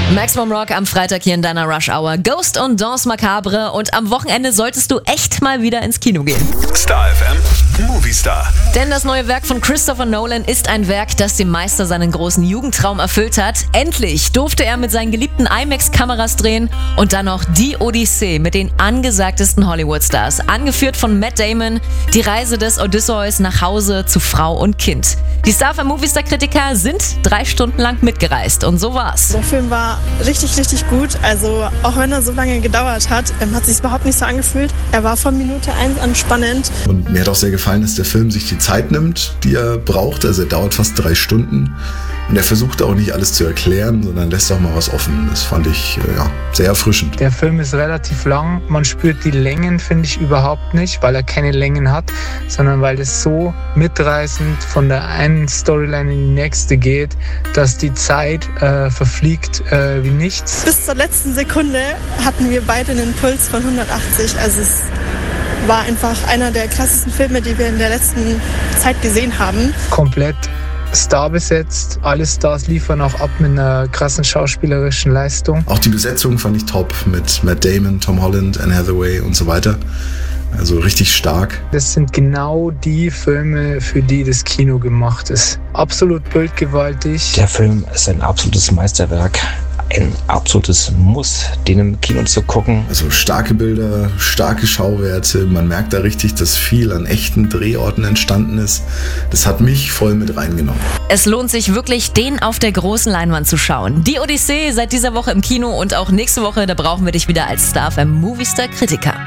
Maximum Rock am Freitag hier in deiner Rush Hour. Ghost und Danse Macabre. Und am Wochenende solltest du echt mal wieder ins Kino gehen. Star FM, Movie Star. Denn das neue Werk von Christopher Nolan ist ein Werk, das dem Meister seinen großen Jugendtraum erfüllt hat. Endlich durfte er mit seinen geliebten IMAX-Kameras drehen und dann noch Die Odyssee mit den angesagtesten Hollywood-Stars. Angeführt von Matt Damon, die Reise des Odysseus nach Hause zu Frau und Kind. Die Star FM Movie Star Kritiker sind 3 Stunden lang mitgereist und so war's. Der Film war richtig, richtig gut. Also auch wenn er so lange gedauert hat, hat sich überhaupt nicht so angefühlt. Er war von Minute 1 an spannend. Und mir hat auch sehr gefallen, dass der Film sich die Zeit nimmt, die er braucht. Also er dauert fast 3 Stunden. Und er versucht auch nicht alles zu erklären, sondern lässt auch mal was offen. Das fand ich sehr erfrischend. Der Film ist relativ lang. Man spürt die Längen, finde ich, überhaupt nicht, weil er keine Längen hat, sondern weil es so mitreißend von der einen Storyline in die nächste geht, dass die Zeit verfliegt wie nichts. Bis zur letzten Sekunde hatten wir beide einen Puls von 180. Also es war einfach einer der krassesten Filme, die wir in der letzten Zeit gesehen haben. Komplett Star besetzt. Alle Stars liefern auch ab mit einer krassen schauspielerischen Leistung. Auch die Besetzung fand ich top mit Matt Damon, Tom Holland, Anne Hathaway und so weiter. Also richtig stark. Das sind genau die Filme, für die das Kino gemacht ist. Absolut bildgewaltig. Der Film ist ein absolutes Meisterwerk. Ein absolutes Muss, den im Kino zu gucken. Also starke Bilder, starke Schauwerte. Man merkt da richtig, dass viel an echten Drehorten entstanden ist. Das hat mich voll mit reingenommen. Es lohnt sich wirklich, den auf der großen Leinwand zu schauen. Die Odyssee seit dieser Woche im Kino und auch nächste Woche, da brauchen wir dich wieder als Star FM Movie Star Kritiker.